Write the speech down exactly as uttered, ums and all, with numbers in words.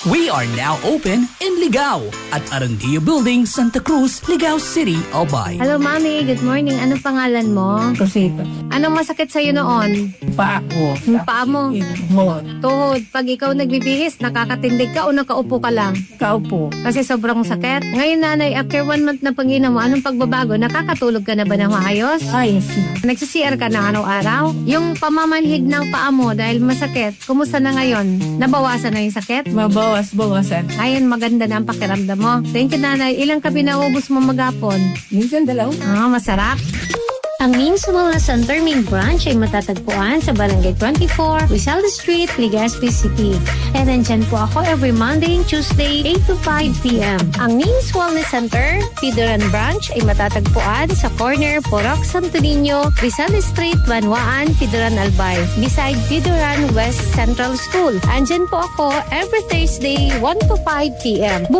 We are now open in Ligao at Arandia Building, Santa Cruz, Ligao City, Albay. Hello, Mami. Good morning. Anong pangalan mo? Rosita. Anong masakit sa'yo noon? Paa ko. Yung paa mo? Tuhod. Tuhod. Pag ikaw nagbibihis, nakakatindig ka o nakaupo ka lang? Kaupo. Kasi sobrang sakit. Ngayon, nanay, after one month na pangina mo, anong pagbabago? Nakakatulog ka na ba ng maayos? Ayos. Nagsi-C R ka na araw-araw? Yung pamamanhid ng paa mo dahil masakit, kumusta na ngayon? Nabawasan na yung sakit? Mabawas-bawasan. Ayun, maganda na ang pakiramdam mo. Thank you, nanay. Ilang ka pinaubos mo maghapon? Minsan dalaw. Ah, masarap. Ang Means Wellness Center main branch ay matatagpuan sa Barangay twenty-four, Rizal Street, Legazpi City. And nandyan po ako every Monday and Tuesday, eight to five p.m. Ang Means Wellness Center, Pidoran Branch ay matatagpuan sa corner Porok Santo Niño, Rizal Street, Banwaan, Pidoran Albay, beside Pidoran West Central School. Andyan po ako every Thursday, one to five p.m.